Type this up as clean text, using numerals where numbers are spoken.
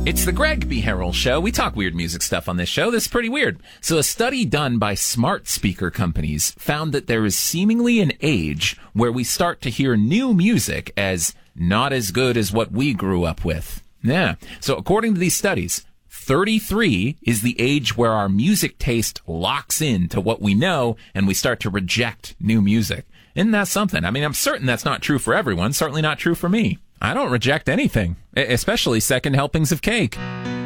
It's the Greg B. Harrell Show. We talk weird music stuff on this show. This is pretty weird. So a study done by smart speaker companies found that there is seemingly an age where we start to hear new music as not as good as what we grew up with. Yeah. So according to these studies, 33 is the age where our music taste locks in to what we know and we start to reject new music. Isn't that something? I mean, I'm certain that's not true for everyone. Certainly not true for me. I don't reject anything, especially second helpings of cake.